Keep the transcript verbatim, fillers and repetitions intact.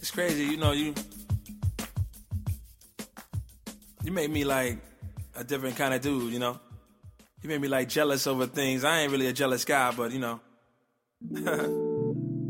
It's crazy, you know, you you make me like a different kind of dude, you know? You make me like jealous over things. I ain't really a jealous guy, but you know.